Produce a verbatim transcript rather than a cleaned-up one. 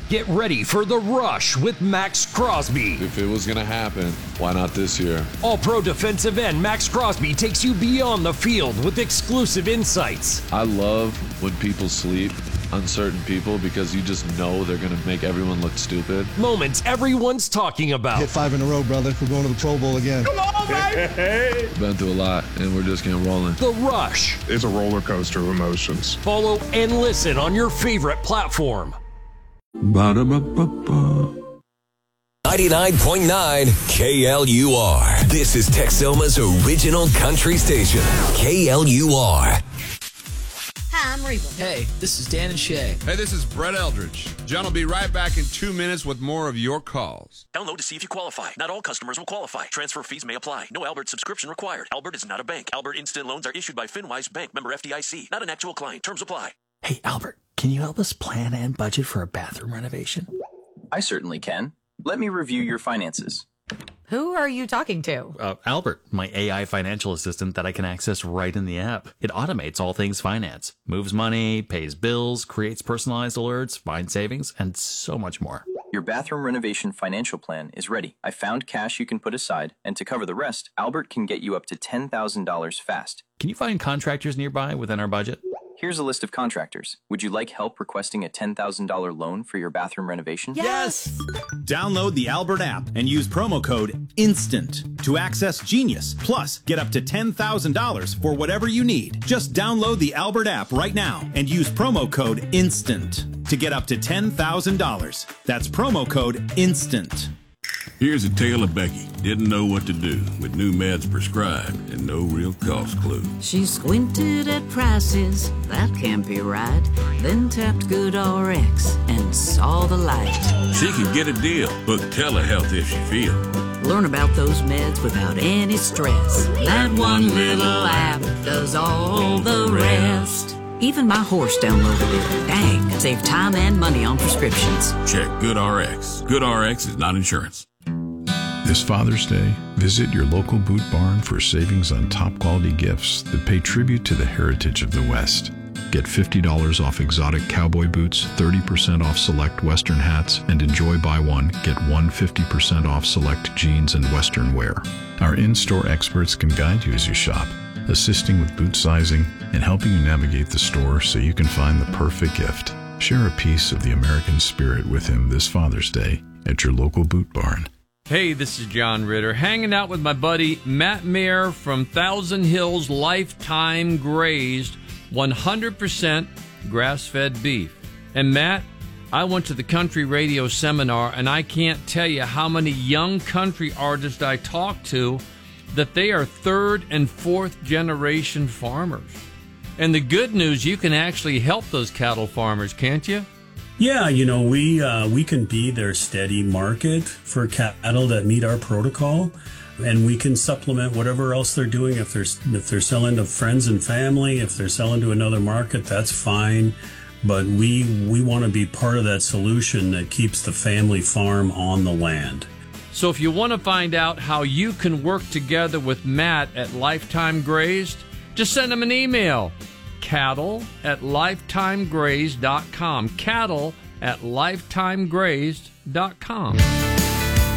Get ready for The Rush with Max Crosby. If it was going to happen, why not this year? All-Pro defensive end Max Crosby takes you beyond the field with exclusive insights. I love when people sleep, uncertain people, because you just know they're going to make everyone look stupid. Moments everyone's talking about. Hit five in a row, brother. We're going to the Pro Bowl again. Come on, baby! Been through a lot, and we're just getting rolling. The Rush. It's a roller coaster of emotions. Follow and listen on your favorite platform. Ba-da-ba-ba-ba. ninety-nine point nine K L U R. This is Texoma's original country station, K L U R. Hi, I'm Reba. Hey, this is Dan and Shay. Hey, this is Brett Eldridge. John will be right back in two minutes with more of your calls. Download to see if you qualify. Not all customers will qualify. Transfer fees may apply. No Albert subscription required. Albert is not a bank. Albert Instant Loans are issued by FinWise Bank, member F D I C. Not an actual client. Terms apply. Hey, Albert, can you help us plan and budget for a bathroom renovation? I certainly can. Let me review your finances. Who are you talking to? Uh, Albert, my A I financial assistant that I can access right in the app. It automates all things finance, moves money, pays bills, creates personalized alerts, finds savings, and so much more. Your bathroom renovation financial plan is ready. I found cash you can put aside, and to cover the rest, Albert can get you up to ten thousand dollars fast. Can you find contractors nearby within our budget? Here's a list of contractors. Would you like help requesting a ten thousand dollars loan for your bathroom renovation? Yes! Download the Albert app and use promo code INSTANT to access Genius. Plus, get up to ten thousand dollars for whatever you need. Just download the Albert app right now and use promo code INSTANT to get up to ten thousand dollars. That's promo code INSTANT. Here's a tale of Becky. Didn't know what to do with new meds prescribed and no real cost clue. She squinted at prices, that can't be right. Then tapped GoodRx and saw the light. She can get a deal. Book telehealth if she feel. Learn about those meds without any stress. That one little app does all the rest. Even my horse downloaded it. Dang, save time and money on prescriptions. Check GoodRx. GoodRx is not insurance. This Father's Day, visit your local Boot Barn for savings on top-quality gifts that pay tribute to the heritage of the West. Get fifty dollars off exotic cowboy boots, thirty percent off select Western hats, and enjoy buy one, get one fifty percent off select jeans and Western wear. Our in-store experts can guide you as you shop, assisting with boot sizing and helping you navigate the store so you can find the perfect gift. Share a piece of the American spirit with him this Father's Day at your local Boot Barn. Hey, this is John Ritter, hanging out with my buddy Matt Mayer from Thousand Hills Lifetime Grazed, one hundred percent grass-fed beef. And Matt, I went to the country radio seminar, and I can't tell you how many young country artists I talked to that they are third and fourth generation farmers. And the good news, you can actually help those cattle farmers, can't you? Yeah, you know, we uh, we can be their steady market for cattle that meet our protocol, and we can supplement whatever else they're doing. If they're if they're selling to friends and family, if they're selling to another market, that's fine. But we we want to be part of that solution that keeps the family farm on the land. So if you want to find out how you can work together with Matt at Lifetime Grazed, just send him an email. Cattle at lifetimegrazed dot com. Cattle at lifetimegrazed dot com.